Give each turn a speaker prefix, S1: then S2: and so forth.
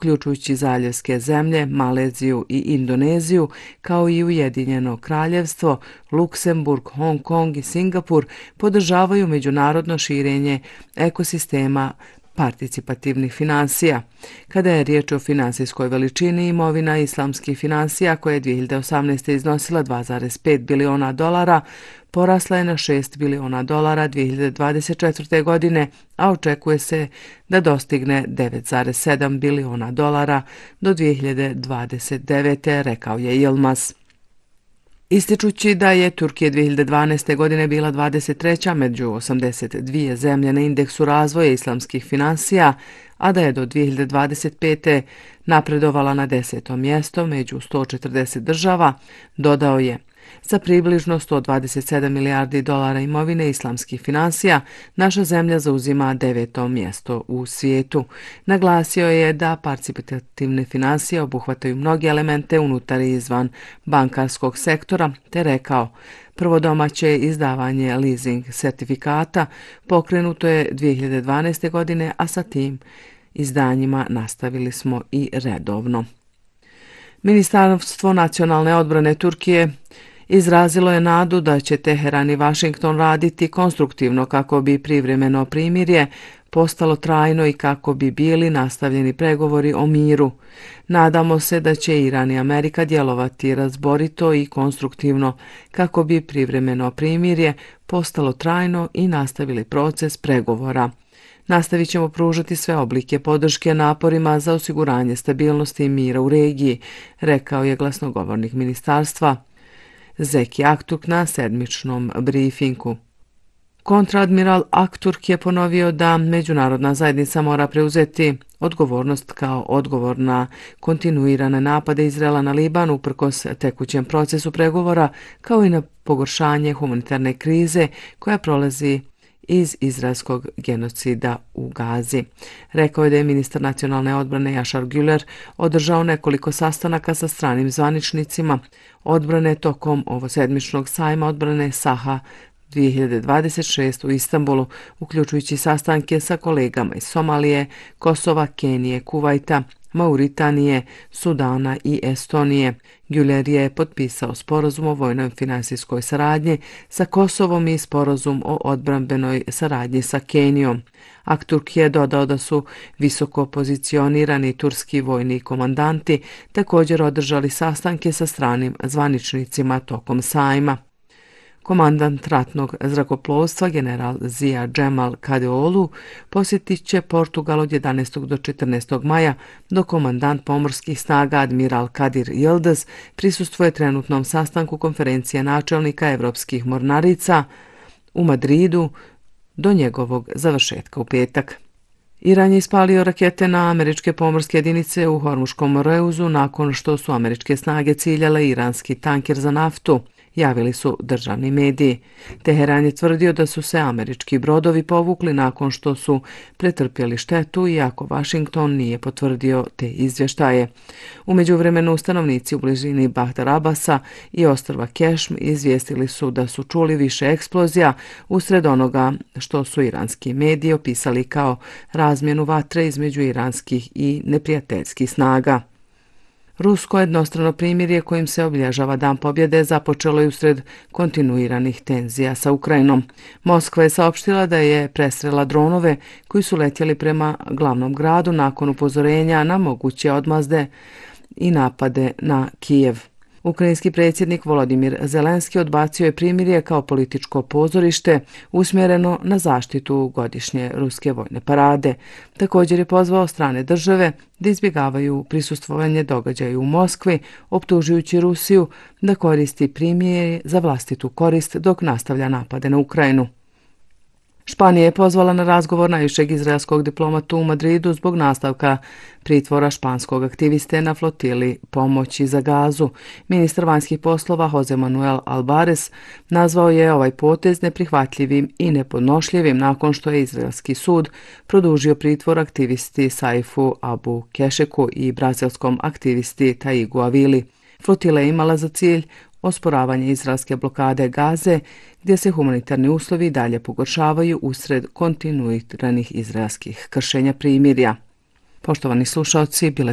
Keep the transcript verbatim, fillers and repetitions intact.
S1: uključujući zaljevske zemlje, Maleziju i Indoneziju, kao i Ujedinjeno Kraljevstvo, Luksemburg, Hong Kong i Singapur, podržavaju međunarodno širenje ekosistema participativnih finansija. Kada je riječ o finansijskoj veličini, imovina islamskih finansija, koja je dvije hiljade osamnaeste. iznosila dva zarez pet biliona dolara, porasla je na šest biliona dolara dvije hiljade dvadeset četvrte. godine, a očekuje se da dostigne devet zarez sedam biliona dolara do dvije hiljade dvadeset devete. rekao je Yilmaz. Ističući da je Turkija dvije hiljade dvanaeste. godine bila dvadeset treća među osamdeset dvije zemlje na indeksu razvoja islamskih finansija, a da je do dvije hiljade dvadeset pete. napredovala na deseto mjesto među sto četrdeset država, dodao je: Sa približno sto dvadeset sedam milijardi dolara imovine islamskih finansija, naša zemlja zauzima deveto mjesto u svijetu. Naglasio je da participativne finansije obuhvataju mnoge elemente unutar i izvan bankarskog sektora, te rekao: Prvo domaće izdavanje leasing sertifikata pokrenuto je dvije hiljade dvanaeste. godine, a sa tim izdanjima nastavili smo i redovno. Ministarstvo nacionalne odbrane Turkije izrazilo je nadu da će Teheran i Vašington raditi konstruktivno kako bi privremeno primirje postalo trajno i kako bi bili nastavljeni pregovori o miru. Nadamo se da će Iran i Amerika djelovati razborito i konstruktivno kako bi privremeno primirje postalo trajno i nastavili proces pregovora. Nastavit ćemo pružati sve oblike podrške naporima za osiguranje stabilnosti i mira u regiji, rekao je glasnogovornik ministarstva Zeki Akturk na sedmičnom brifingu. Kontradmiral Akturk je ponovio da međunarodna zajednica mora preuzeti odgovornost kao odgovor na kontinuirane napade Izraela na Liban uprkos tekućem procesu pregovora, kao i na pogoršanje humanitarne krize koja prolazi iz izraelskog genocida u Gazi. Rekao je da je ministar nacionalne odbrane Yashar Güler održao nekoliko sastanaka sa stranim zvaničnicima odbrane tokom ovosedmičnog sajma odbrane Saha dvije hiljade dvadeset šeste. u Istanbulu, uključujući sastanke sa kolegama iz Somalije, Kosova, Kenije, Kuvajta, Mauritanije, Sudana i Estonije. Güler je potpisao sporazum o vojnoj finansijskoj saradnji sa Kosovom i sporazum o odbrambenoj saradnji sa Kenijom. Akturk je dodao da su visoko pozicionirani turski vojni komandanti također održali sastanke sa stranim zvaničnicima tokom sajma. Komandant ratnog zrakoplovstva general Zia Cemal Kadeolu posjetit će Portugal od jedanaestog do četrnaestog maja, dok komandant pomorskih snaga admiral Kadir Yildiz prisustvuje trenutnom sastanku konferencije načelnika evropskih mornarica u Madridu do njegovog završetka u petak. Iran je ispalio rakete na američke pomorske jedinice u Hormuškom moreuzu nakon što su američke snage ciljale iranski tanker za naftu, javili su državni mediji. Teheran je tvrdio da su se američki brodovi povukli nakon što su pretrpjeli štetu, iako Vašington nije potvrdio te izvještaje. U međuvremenu stanovnici u blizini Bahdar Abasa i ostrva Kešm izvijestili su da su čuli više eksplozija usred onoga što su iranski mediji opisali kao razmjenu vatre između iranskih i neprijateljskih snaga. Rusko jednostrano primirje kojim se obilježava Dan pobjede započelo je usred kontinuiranih tenzija sa Ukrajinom. Moskva je saopštila da je presrela dronove koji su letjeli prema glavnom gradu nakon upozorenja na moguće odmazde i napade na Kijev. Ukrajinski predsjednik Volodimir Zelenski odbacio je primirje kao političko pozorište usmjereno na zaštitu godišnje ruske vojne parade. Također je pozvao strane države da izbjegavaju prisustvovanje događaju u Moskvi, optužujući Rusiju da koristi primirje za vlastitu korist dok nastavlja napade na Ukrajinu. Španija je pozvala na razgovor najvišeg izraelskog diplomatu u Madridu zbog nastavka pritvora španskog aktiviste na flotili pomoći za Gazu. Ministar vanjskih poslova Jose Manuel Albares nazvao je ovaj potez neprihvatljivim i nepodnošljivim nakon što je izraelski sud produžio pritvor aktivisti Saifu Abu Kešeku i brazilskom aktivisti Taigu Avili. Flotila je imala za cilj osporavanje izraelske blokade Gaze, gdje se humanitarni uslovi dalje pogoršavaju usred kontinuiranih izraelskih kršenja primirja. Poštovani slušalci, bile